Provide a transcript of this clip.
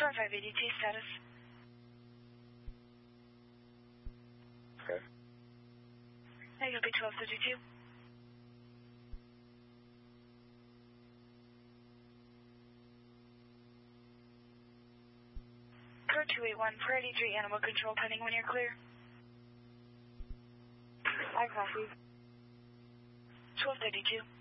Car 582 status. Okay. It'll be 1232. Car 281, Priority 3 Animal Control pending when you're clear. I copy. 1232.